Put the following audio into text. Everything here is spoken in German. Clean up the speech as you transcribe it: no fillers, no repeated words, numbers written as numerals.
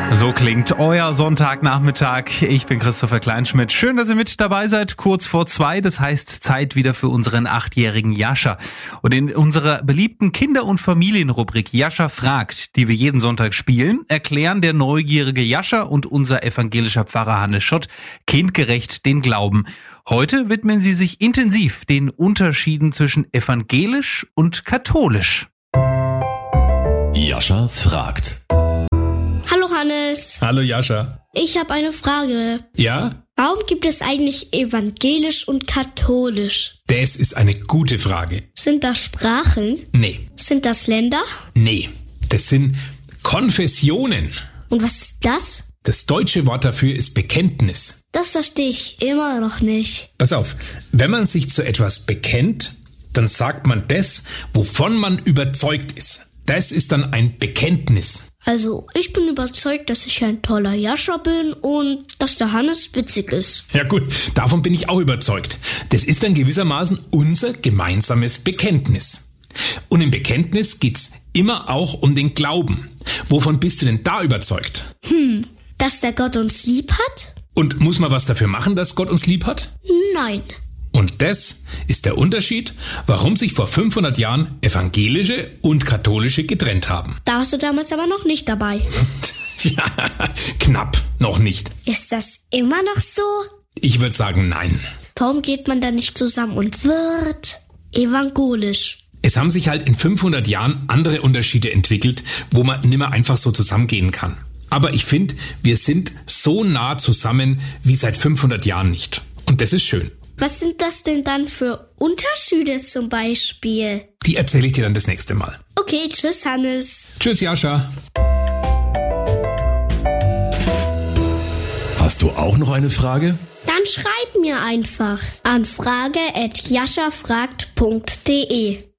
So klingt euer Sonntagnachmittag. Ich bin Christopher Kleinschmidt. Schön, dass ihr mit dabei seid. Kurz vor 2, das heißt Zeit wieder für unseren 8-jährigen Jascha. Und in unserer beliebten Kinder- und Familienrubrik Jascha fragt, die wir jeden Sonntag spielen, erklären der neugierige Jascha und unser evangelischer Pfarrer Hannes Schott kindgerecht den Glauben. Heute widmen sie sich intensiv den Unterschieden zwischen evangelisch und katholisch. Jascha fragt. Hallo Hannes. Hallo Jascha. Ich habe eine Frage. Ja? Warum gibt es eigentlich evangelisch und katholisch? Das ist eine gute Frage. Sind das Sprachen? Nee. Sind das Länder? Nee. Das sind Konfessionen. Und was ist das? Das deutsche Wort dafür ist Bekenntnis. Das verstehe ich immer noch nicht. Pass auf, wenn man sich zu etwas bekennt, dann sagt man das, wovon man überzeugt ist. Das ist dann ein Bekenntnis. Also, ich bin überzeugt, dass ich ein toller Jascha bin und dass der Hannes witzig ist. Ja gut, davon bin ich auch überzeugt. Das ist dann gewissermaßen unser gemeinsames Bekenntnis. Und im Bekenntnis geht's immer auch um den Glauben. Wovon bist du denn da überzeugt? Dass der Gott uns lieb hat? Und muss man was dafür machen, dass Gott uns lieb hat? Nein. Und das ist der Unterschied, warum sich vor 500 Jahren evangelische und katholische getrennt haben. Da warst du damals aber noch nicht dabei. Ja, knapp noch nicht. Ist das immer noch so? Ich würde sagen, nein. Warum geht man da nicht zusammen und wird evangelisch? Es haben sich halt in 500 Jahren andere Unterschiede entwickelt, wo man nimmer einfach so zusammengehen kann. Aber ich finde, wir sind so nah zusammen wie seit 500 Jahren nicht. Und das ist schön. Was sind das denn dann für Unterschiede zum Beispiel? Die erzähle ich dir dann das nächste Mal. Okay, tschüss Hannes. Tschüss Jascha. Hast du auch noch eine Frage? Dann schreib mir einfach an frage@jaschafragt.de.